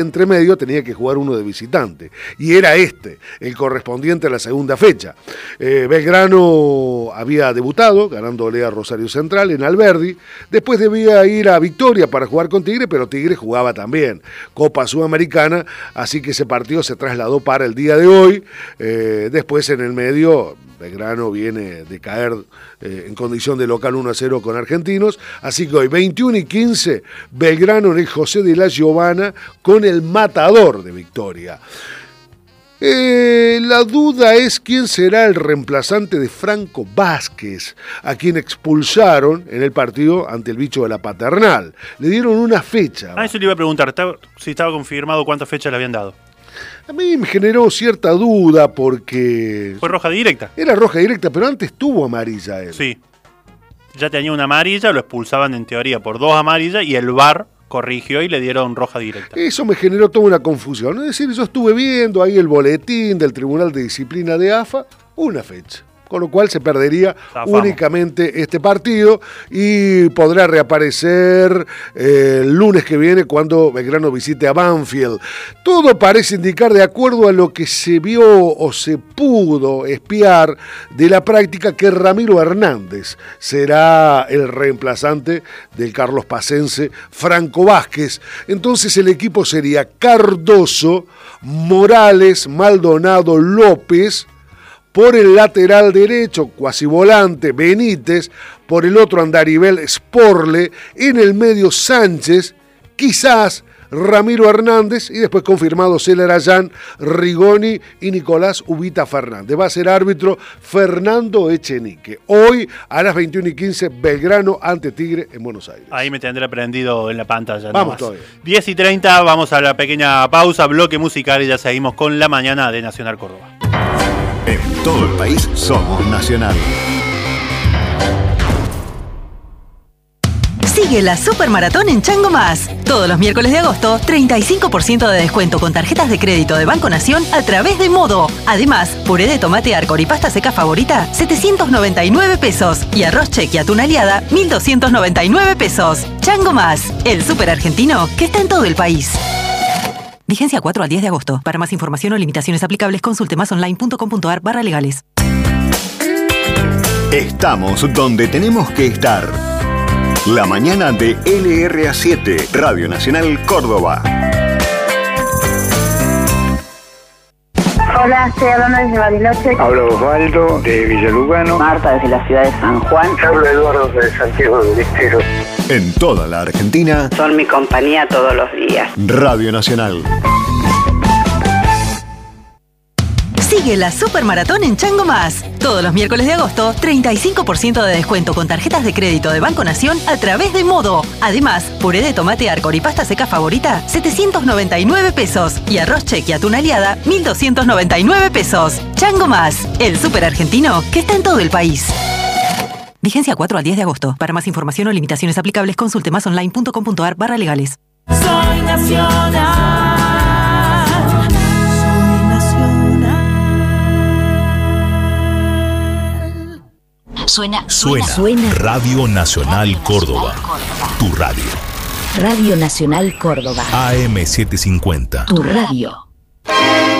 entre medio tenía que jugar uno de visitante, y era el correspondiente a la segunda fecha. Belgrano había debutado ganándole a Rosario Central en Alberdi, después debía ir a Victoria para jugar con Tigre, pero Tigre jugaba también Copa Sudamericana, así que ese partido se trasladó para el día de hoy. Después en el medio Belgrano viene de caer en condición de local 1-0 con Argentinos, así que hoy 21:15 Belgrano en el José de la Giovana con el matador de Victoria. La duda es quién será el reemplazante de Franco Vázquez, a quien expulsaron en el partido ante el bicho de la Paternal. Le dieron una fecha. Eso le iba a preguntar, si estaba confirmado cuántas fechas le habían dado. A mí me generó cierta duda porque... Fue roja directa. Era roja directa, pero antes tuvo amarilla él. Sí. Ya tenía una amarilla, lo expulsaban en teoría por 2 amarillas y el VAR corrigió y le dieron roja directa. Eso me generó toda una confusión. Es decir, yo estuve viendo ahí el boletín del Tribunal de Disciplina de AFA, una fecha, con lo cual se perdería únicamente este partido y podrá reaparecer el lunes que viene cuando Belgrano visite a Banfield. Todo parece indicar, de acuerdo a lo que se vio o se pudo espiar de la práctica, que Ramiro Hernández será el reemplazante del Carlos Pacense Franco Vázquez. Entonces el equipo sería Cardoso, Morales, Maldonado, López, por el lateral derecho, cuasi volante, Benítez, por el otro Andaribel, Sporle, en el medio Sánchez, quizás Ramiro Hernández, y después confirmado Celarayán, Rigoni y Nicolás Ubita Fernández. Va a ser árbitro Fernando Echenique. Hoy a las 21:15, Belgrano ante Tigre en Buenos Aires. Ahí me tendré prendido en la pantalla. Vamos todavía. 10:30, vamos a la pequeña pausa, bloque musical, y ya seguimos con la mañana de Nacional Córdoba. En todo el país somos Nacional. Sigue la Supermaratón en Chango Más. Todos los miércoles de agosto, 35% de descuento con tarjetas de crédito de Banco Nación a través de Modo. Además, puré de tomate Arcor y pasta seca favorita, 799 pesos. Y arroz cheque atún aliada, 1.299 pesos. Chango Más, el súper argentino que está en todo el país. Vigencia 4 al 10 de agosto. Para más información o limitaciones aplicables, consulte masonline.com.ar/legales. Estamos donde tenemos que estar. La mañana de LRA7, Radio Nacional Córdoba. Hola, estoy hablando desde Bariloche. Hablo Osvaldo de Villalugano. Marta desde la ciudad de San Juan. Hablo Eduardo de Santiago del Estero. En toda la Argentina. Son mi compañía todos los días. Radio Nacional. Sigue la Supermaratón en Chango Más. Todos los miércoles de agosto, 35% de descuento con tarjetas de crédito de Banco Nación a través de Modo. Además, puré de tomate Arcor y pasta seca favorita, 799 pesos. Y arroz cheque atún aliada, 1.299 pesos. Chango Más, el súper argentino que está en todo el país. Vigencia 4 al 10 de agosto. Para más información o limitaciones aplicables, consulte masonline.com.ar/legales. Soy nacional. Suena Radio Nacional Córdoba. Tu radio. Radio Nacional Córdoba. AM 750. Tu radio.